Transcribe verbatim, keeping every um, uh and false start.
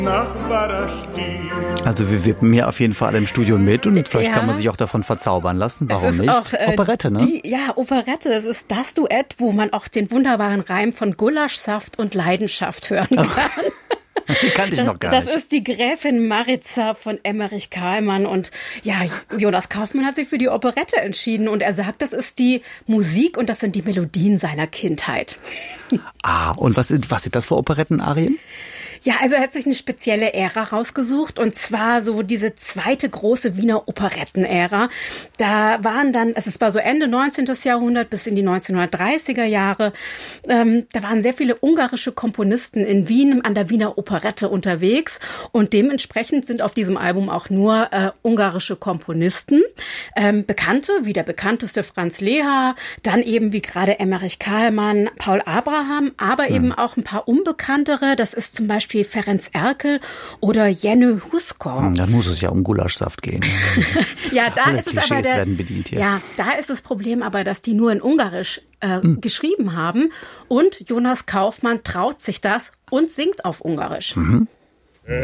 Also wir wippen hier auf jeden Fall im Studio mit und vielleicht ja. kann man sich auch davon verzaubern lassen. Warum nicht? Auch, äh, Operette, ne? Die, ja, Operette. Es ist das Duett, wo man auch den wunderbaren Reim von Gulaschsaft und Leidenschaft hören kann. Die kannte ich noch gar das nicht. Das ist die Gräfin Maritza von Emmerich-Kahlmann und ja, Jonas Kaufmann hat sich für die Operette entschieden und er sagt, das ist die Musik und das sind die Melodien seiner Kindheit. Ah, und was sind, was sind das für Operettenarien? Ja, also er hat sich eine spezielle Ära rausgesucht und zwar so diese zweite große Wiener Operettenära. Da waren dann, also es war so Ende neunzehnten. Jahrhundert bis in die neunzehnhundertdreißiger Jahre, ähm, da waren sehr viele ungarische Komponisten in Wien an der Wiener Operette unterwegs und dementsprechend sind auf diesem Album auch nur äh, ungarische Komponisten. Ähm, Bekannte, wie der bekannteste Franz Lehár, dann eben wie gerade Emmerich Kahlmann, Paul Abraham, aber hm. eben auch ein paar unbekanntere, das ist zum Beispiel Ferenc Erkel oder Jenő Huszkor. Dann muss es ja um Gulaschsaft gehen. ja, da Alle ist es Klischees aber der, werden bedient hier. Ja, da ist das Problem aber, dass die nur in Ungarisch äh, mhm. geschrieben haben und Jonas Kaufmann traut sich das und singt auf Ungarisch. Mhm.